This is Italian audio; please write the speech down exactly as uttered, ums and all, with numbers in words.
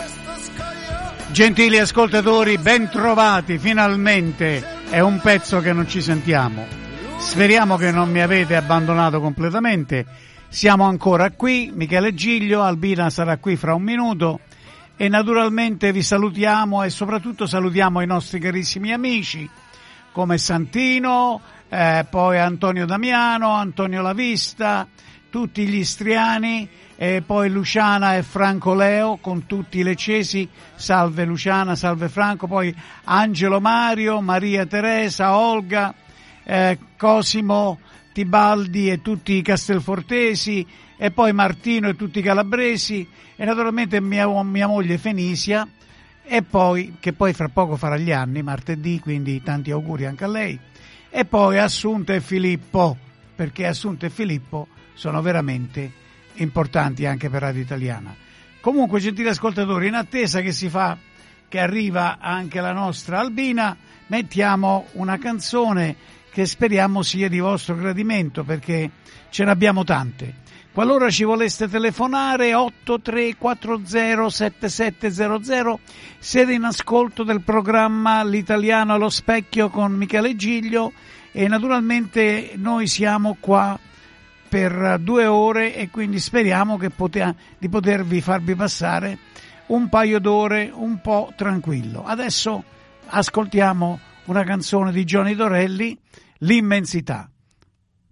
Gentili ascoltatori, ben trovati, finalmente è un pezzo che non ci sentiamo. Speriamo che non mi avete abbandonato completamente. Siamo ancora qui, Michele Giglio, Albina sarà qui fra un minuto e naturalmente vi salutiamo e soprattutto salutiamo i nostri carissimi amici come Santino, eh, poi Antonio Damiano, Antonio Lavista, tutti gli istriani, e poi Luciana e Franco Leo con tutti i leccesi, salve Luciana, salve Franco, poi Angelo Mario, Maria Teresa, Olga, eh, Cosimo, Tibaldi e tutti i castelfortesi, e poi Martino e tutti i calabresi, e naturalmente mia, mia moglie Fenisia, e poi, che poi fra poco farà gli anni, martedì, quindi tanti auguri anche a lei, e poi Assunta e Filippo, perché Assunta e Filippo sono veramente importanti anche per Radio Italiana. Comunque, gentili ascoltatori, in attesa che si fa, che arriva anche la nostra Albina, mettiamo una canzone che speriamo sia di vostro gradimento, perché ce ne abbiamo tante. Qualora ci voleste telefonare, otto tre quattro zero sette sette zero zero, siete in ascolto del programma L'Italiano allo Specchio con Michele Giglio, e naturalmente noi siamo qua per due ore e quindi speriamo che pote- di potervi farvi passare un paio d'ore un po' tranquillo. Adesso ascoltiamo una canzone di Johnny Dorelli, L'immensità.